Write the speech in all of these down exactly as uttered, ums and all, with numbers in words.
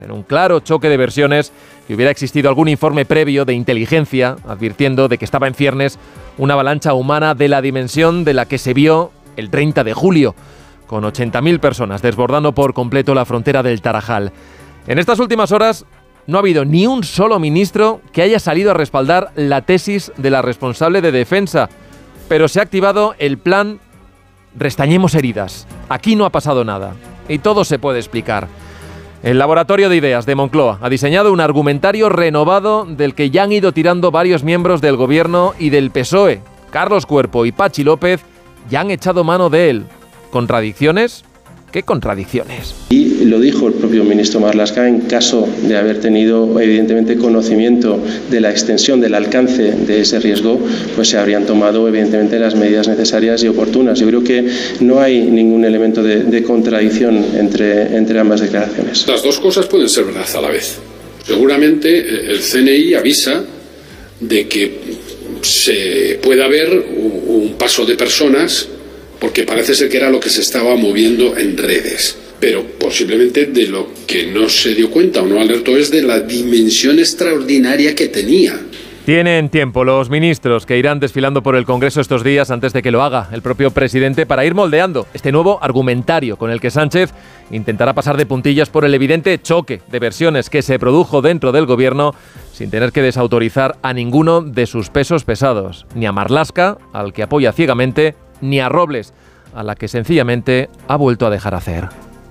En un claro choque de versiones, que hubiera existido algún informe previo de inteligencia advirtiendo de que estaba en ciernes una avalancha humana de la dimensión de la que se vio el treinta de julio, con ochenta mil personas desbordando por completo la frontera del Tarajal. En estas últimas horas no ha habido ni un solo ministro que haya salido a respaldar la tesis de la responsable de defensa, pero se ha activado el plan Restañemos heridas. Aquí no ha pasado nada y todo se puede explicar. El Laboratorio de Ideas de Moncloa ha diseñado un argumentario renovado del que ya han ido tirando varios miembros del Gobierno y del P S O E. Carlos Cuerpo y Pachi López ya han echado mano de él. ¿Contradicciones? ¿Qué contradicciones? Y lo dijo el propio ministro Marlaska, en caso de haber tenido evidentemente conocimiento de la extensión, del alcance de ese riesgo, pues se habrían tomado evidentemente las medidas necesarias y oportunas. Yo creo que no hay ningún elemento de, de contradicción entre, entre ambas declaraciones. Las dos cosas pueden ser verdad a la vez. Seguramente el C N I avisa de que se puede haber un paso de personas, porque parece ser que era lo que se estaba moviendo en redes. Pero posiblemente de lo que no se dio cuenta o no alertó es de la dimensión extraordinaria que tenía. Tienen tiempo los ministros que irán desfilando por el Congreso estos días antes de que lo haga el propio presidente para ir moldeando este nuevo argumentario con el que Sánchez intentará pasar de puntillas por el evidente choque de versiones que se produjo dentro del Gobierno sin tener que desautorizar a ninguno de sus pesos pesados, ni a Marlaska, al que apoya ciegamente, ni a Robles, a la que sencillamente ha vuelto a dejar hacer.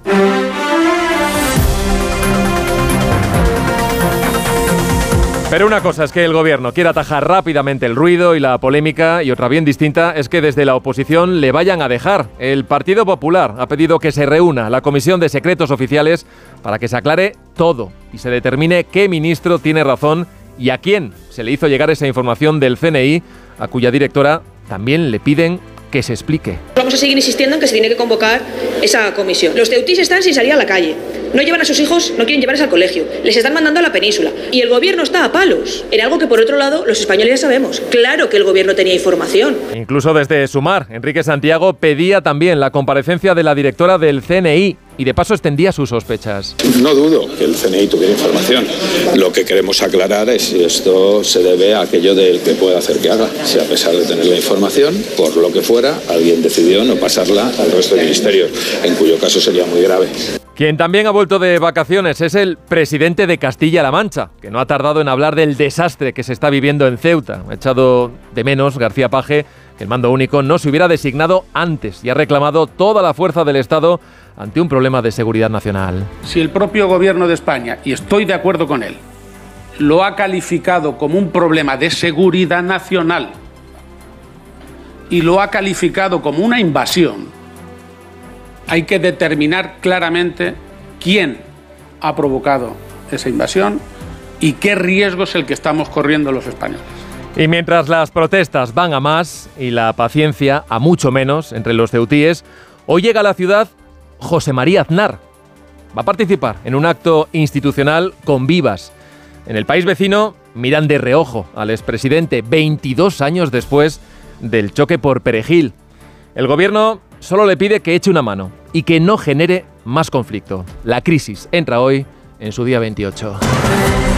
Pero una cosa es que el Gobierno quiera atajar rápidamente el ruido y la polémica, y otra bien distinta es que desde la oposición le vayan a dejar. El Partido Popular ha pedido que se reúna la Comisión de Secretos Oficiales para que se aclare todo y se determine qué ministro tiene razón y a quién se le hizo llegar esa información del C N I, a cuya directora también le piden que se explique. Vamos a seguir insistiendo en que se tiene que convocar esa comisión. Los ceutís están sin salir a la calle. No llevan a sus hijos, no quieren llevarles al colegio. Les están mandando a la península. Y el Gobierno está a palos. En algo que, por otro lado, los españoles ya sabemos. Claro que el Gobierno tenía información. Incluso desde Sumar, Enrique Santiago pedía también la comparecencia de la directora del C N I y de paso extendía sus sospechas. No dudo que el C N I tuviera información. Lo que queremos aclarar es si esto se debe a aquello del que pueda hacer que haga. Si a pesar de tener la información, por lo que fuera, alguien decidió no pasarla al resto de ministerios, en cuyo caso sería muy grave. Quien también ha vuelto de vacaciones es el presidente de Castilla-La Mancha, que no ha tardado en hablar del desastre que se está viviendo en Ceuta. Ha echado de menos García Paje que el mando único no se hubiera designado antes y ha reclamado toda la fuerza del Estado ante un problema de seguridad nacional. Si el propio Gobierno de España, y estoy de acuerdo con él, lo ha calificado como un problema de seguridad nacional y lo ha calificado como una invasión, hay que determinar claramente quién ha provocado esa invasión y qué riesgo es el que estamos corriendo los españoles. Y mientras las protestas van a más y la paciencia a mucho menos entre los ceutíes, hoy llega a la ciudad José María Aznar. Va a participar en un acto institucional con vivas. En el país vecino miran de reojo al expresidente veintidós años después del choque por Perejil. El Gobierno solo le pide que eche una mano y que no genere más conflicto. La crisis entra hoy en su día veintiocho.